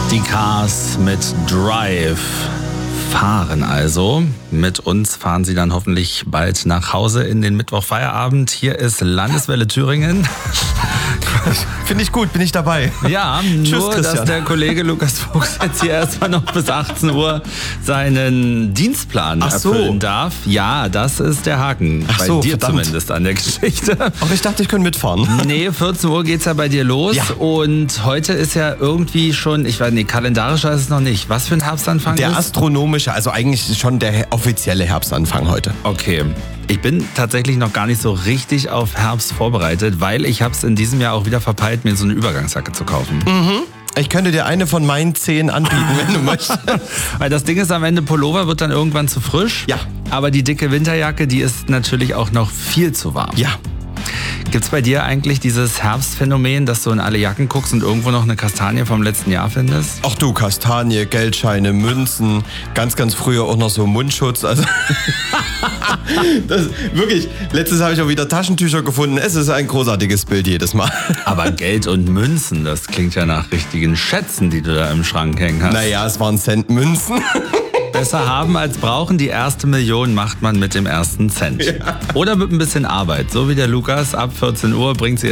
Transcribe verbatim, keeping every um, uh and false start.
Die Cars mit Drive fahren also. Mit uns fahren sie dann hoffentlich bald nach Hause in den Mittwochfeierabend. Hier ist Landeswelle Thüringen. Finde ich gut, bin ich dabei. Ja, Tschüss, nur Christian. dass der Kollege Lukas Fuchs jetzt hier erstmal noch bis achtzehn Uhr seinen Dienstplan Ach so. erfüllen darf. Ja, das ist der Haken. Ach bei so, dir verdammt. zumindest an der Geschichte. Ach, ich dachte, ich könnte mitfahren. Nee, vierzehn Uhr geht's ja bei dir los. Ja. Und heute ist ja irgendwie schon, ich weiß nicht, kalendarischer ist es noch nicht. Was für ein Herbstanfang Der ist? astronomische, also eigentlich schon der offizielle Herbstanfang heute. Okay. Ich bin tatsächlich noch gar nicht so richtig auf Herbst vorbereitet, weil ich habe es in diesem Jahr auch wieder verpeilt, mir so eine Übergangsjacke zu kaufen. Ich könnte dir eine von meinen zehn anbieten, wenn du möchtest. Weil das Ding ist, am Ende Pullover wird dann irgendwann zu frisch. Ja. Aber die dicke Winterjacke, die ist natürlich auch noch viel zu warm. Ja. Gibt's bei dir eigentlich dieses Herbstphänomen, dass du in alle Jacken guckst und irgendwo noch eine Kastanie vom letzten Jahr findest? Ach du, Kastanie, Geldscheine, Münzen, ganz, ganz früher auch noch so Mundschutz. Also das, wirklich, letztes habe ich auch wieder Taschentücher gefunden. Es ist ein großartiges Bild jedes Mal. Aber Geld und Münzen, das klingt ja nach richtigen Schätzen, die du da im Schrank hängen hast. Naja, es waren Centmünzen. Besser haben als brauchen. Die erste Million macht man mit dem ersten Cent. Ja. Oder mit ein bisschen Arbeit. So wie der Lukas ab vierzehn Uhr bringt sie